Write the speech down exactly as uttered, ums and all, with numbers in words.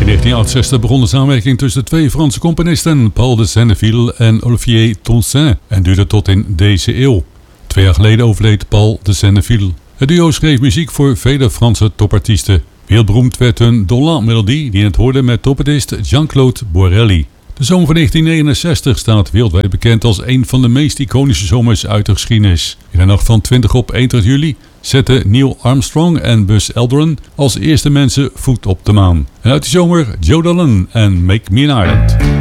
negentien achtenzestig begon de samenwerking tussen de twee Franse componisten Paul de Senneville en Olivier Toussaint en duurde tot in deze eeuw. Twee jaar geleden overleed Paul de Senneville. Het duo schreef muziek voor vele Franse topartiesten. Wereldberoemd werd hun Dolan-melodie die in het hoorde met trompetist Jean-Claude Borelli. De zomer van negentien negenenzestig staat wereldwijd bekend als een van de meest iconische zomers uit de geschiedenis. In de nacht van twintig op eenentwintig juli zetten Neil Armstrong en Buzz Aldrin als eerste mensen voet op de maan. En uit die zomer Joe Dolan en Make Me an Island.